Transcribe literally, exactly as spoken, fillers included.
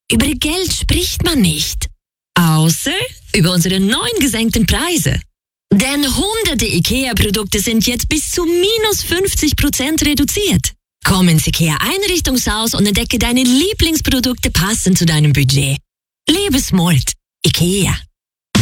Über Geld spricht man nicht. Außer über unsere neuen gesenkten Preise. Denn hunderte IKEA-Produkte sind jetzt bis zu minus fünfzig Prozent reduziert. Komm ins IKEA-Einrichtungshaus und entdecke deine Lieblingsprodukte passend zu deinem Budget. Lebe smart. IKEA.